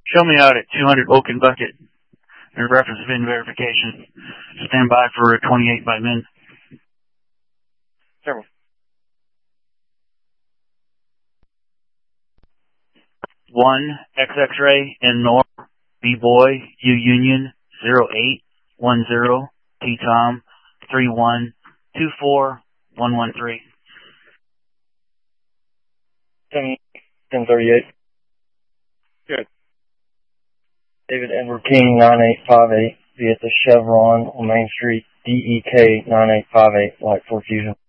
Show me out at 200 Oaken Bucket. And reference VIN verification. Stand by for 28 by VIN. Sure. 1 XX-ray N North B Boy U Union 0810 T Tom 3124113. 1038. Good. David Edward King 9858. Be at the Chevron on Main Street, DEK 9858, Light 4 Fusion.